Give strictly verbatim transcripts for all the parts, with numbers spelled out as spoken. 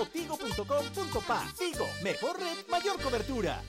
o tigo punto com punto pa. Tigo, mejor red, mayor cobertura.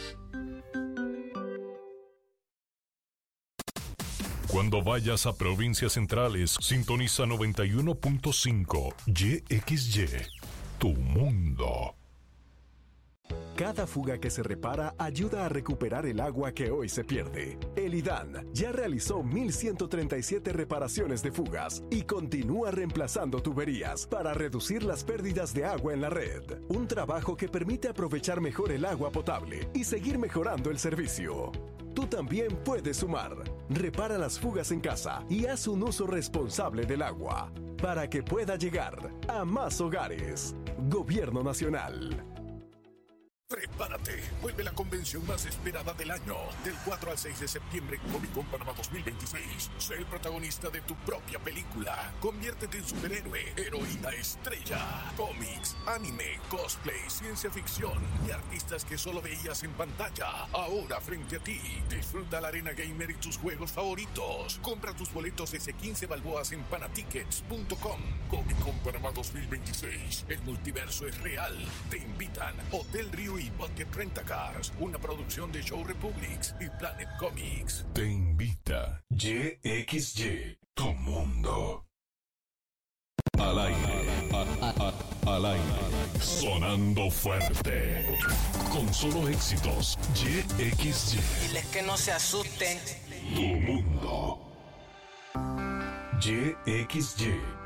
Cuando vayas a provincias centrales, sintoniza noventa y uno punto cinco Y X Y, tu mundo. Cada fuga que se repara ayuda a recuperar el agua que hoy se pierde. El IDAN ya realizó mil ciento treinta y siete reparaciones de fugas y continúa reemplazando tuberías para reducir las pérdidas de agua en la red. Un trabajo que permite aprovechar mejor el agua potable y seguir mejorando el servicio. Tú también puedes sumar. Repara las fugas en casa y haz un uso responsable del agua para que pueda llegar a más hogares. Gobierno Nacional. Prepárate, vuelve la convención más esperada del año. Del cuatro al seis de septiembre, Comic Con Panamá dos mil veintiséis. Sé el protagonista de tu propia película. Conviértete en superhéroe, heroína estrella. Cómics, anime, cosplay, ciencia ficción y artistas que solo veías en pantalla. Ahora frente a ti. Disfruta la Arena Gamer y tus juegos favoritos. Compra tus boletos desde quince balboas en panatickets punto com. Comic Con Panamá dos mil veintiséis. El multiverso es real. Te invitan Hotel Río y Bucket Rentacars, una producción de Show Republics y Planet Comics. Te invita Y X Y, tu mundo. Al aire, a- a- al aire, sonando fuerte. Con solo éxitos, Y X Y. Diles que no se asusten. Tu mundo. Y X Y.